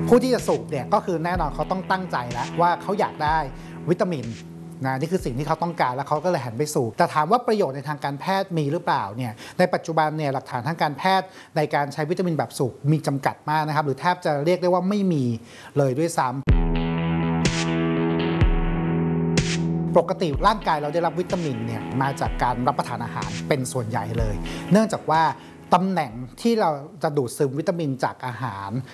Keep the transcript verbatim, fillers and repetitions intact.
ผู้ที่จะสูบเนี่ยก็คือแน่นอนเขาต้องตั้งใจแล้วว่าเขาอยากได้วิตามินนะนี่คือสิ่งที่เขาต้องการแล้วเขาก็เลยหันไปสูบแต่ถามว่าประโยชน์ในทางการแพทย์มีหรือเปล่าเนี่ยในปัจจุบันเนี่ยหลักฐานทางการแพทย์ในการใช้วิตามินแบบสูบมีจำกัดมากนะครับหรือแทบจะเรียกได้ว่าไม่มีเลยด้วยซ้ำปกติร่างกายเราได้รับวิตามินเนี่ยมาจากการรับประทานอาหารเป็นส่วนใหญ่เลยเนื่องจากว่าตำแหน่งที่เราจะดูดซึมวิตามินจากอาหาร